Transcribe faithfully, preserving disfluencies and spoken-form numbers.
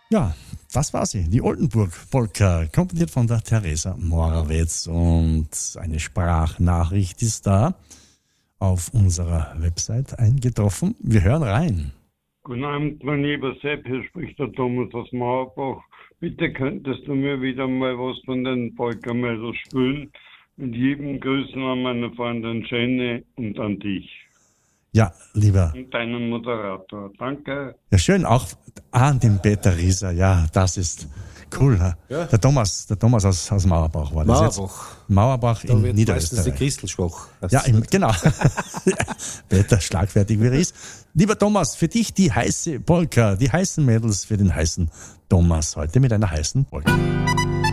Ja, das war sie, die Oldenburg-Polka, komponiert von der Theresa Morawetz. Und eine Sprachnachricht ist da auf unserer Website eingetroffen. Wir hören rein. Guten Abend, mein lieber Sepp, hier spricht der Thomas aus Mauerbach. Bitte könntest du mir wieder mal was von den Polka-Mädels spielen. Mit jedem Grüßen an meine Freundin Jenny und an dich. Ja, lieber. Und deinen Moderator. Danke. Ja, schön, auch an den Peter Rieser. Ja, das ist cool. Ja. Der Thomas, der Thomas aus, aus Mauerbach war das Mauerbach. jetzt. Mauerbach da in wird Niederösterreich. Die Christel schwach. Ja, im, genau. Peter, schlagfertig wie er ist. Lieber Thomas, für dich die heiße Polka, die heißen Mädels für den heißen Thomas. Heute mit einer heißen Polka.